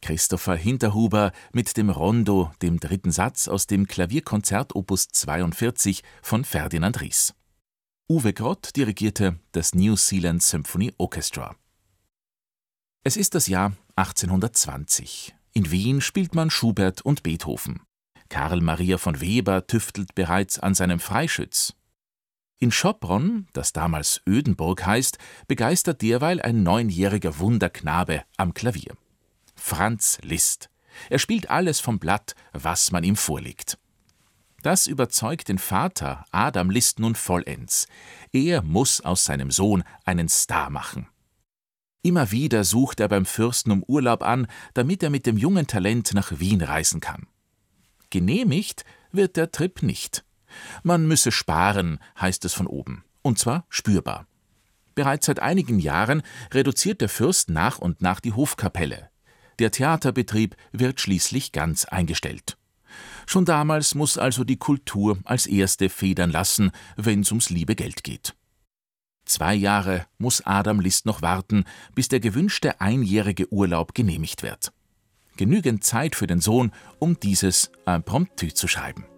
Christopher Hinterhuber mit dem Rondo, dem dritten Satz aus dem Klavierkonzert Opus 42 von Ferdinand Ries. Uwe Grott dirigierte das New Zealand Symphony Orchestra. Es ist das Jahr 1820. In Wien spielt man Schubert und Beethoven. Karl Maria von Weber tüftelt bereits an seinem Freischütz. In Schopron, das damals Ödenburg heißt, begeistert derweil ein 9-jähriger Wunderknabe am Klavier. Franz Liszt. Er spielt alles vom Blatt, was man ihm vorlegt. Das überzeugt den Vater Adam Liszt nun vollends. Er muss aus seinem Sohn einen Star machen. Immer wieder sucht er beim Fürsten um Urlaub an, damit er mit dem jungen Talent nach Wien reisen kann. Genehmigt wird der Trip nicht. Man müsse sparen, heißt es von oben, und zwar spürbar. Bereits seit einigen Jahren reduziert der Fürst nach und nach die Hofkapelle. Der Theaterbetrieb wird schließlich ganz eingestellt. Schon damals muss also die Kultur als erste federn lassen, wenn es ums liebe Geld geht. 2 Jahre muss Adam Liszt noch warten, bis der gewünschte einjährige Urlaub genehmigt wird. Genügend Zeit für den Sohn, um dieses Impromptu zu schreiben.